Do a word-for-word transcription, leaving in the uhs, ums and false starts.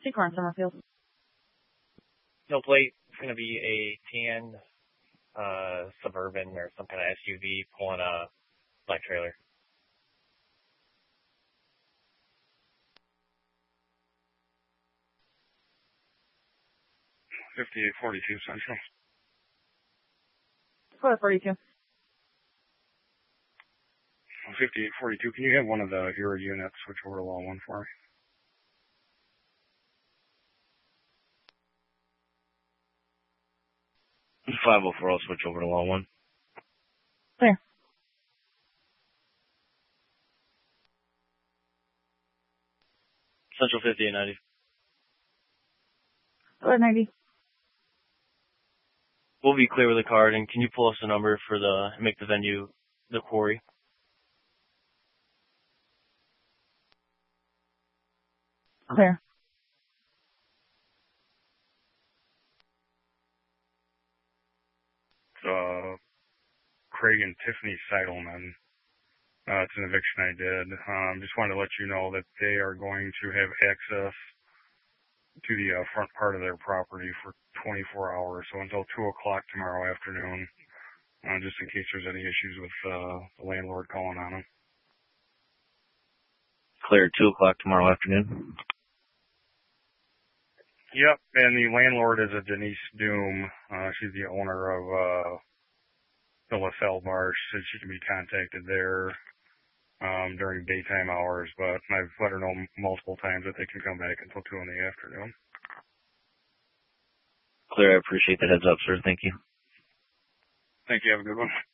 What's your car in Summerfield? No plate. It's going to be a tan uh, Suburban or some kind of S U V pulling a black trailer. fifty-eight forty-two Central. four forty-two. fifty-eight forty-two. Can you have one of the hero units switch over to law one for me? five oh four, I'll switch over to law one. Clear. Central fifty-eight ninety. four ninety. We'll be clear with the card, and can you pull us a number for the, make the venue, the quarry? Clear. Uh, Craig and Tiffany Seidelman. Uh, it's an eviction I did. Um, just wanted to let you know that they are going to have access to the uh, front part of their property for twenty-four hours, so until two o'clock tomorrow afternoon, uh, just in case there's any issues with uh, the landlord calling on them. Clear, two o'clock tomorrow afternoon. Yep, and the landlord is a Denise Doom. Uh, she's the owner of uh, the LaSalle Bar. She said she can be contacted there um, during daytime hours, but I've let her know multiple times that they can come back until two in the afternoon. Clear, I appreciate the heads up, sir. Thank you. Thank you. Have a good one.